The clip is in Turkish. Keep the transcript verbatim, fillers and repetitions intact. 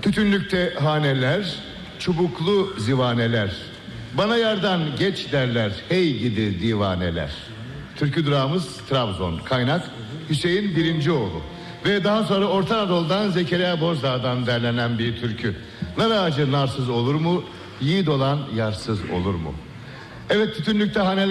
Tütünlükte haneler, çubuklu zivaneler. Bana yardan geç derler, hey gidi divaneler. Türkü durağımız Trabzon. Kaynak Hüseyin Birincioğlu. Ve daha sonra Orta Anadolu'dan Zekeriya Bozdağ'dan derlenen bir türkü. Nar ağacı narsız olur mu? Yiğit olan yarsız olur mu? Evet, tütünlükte haneler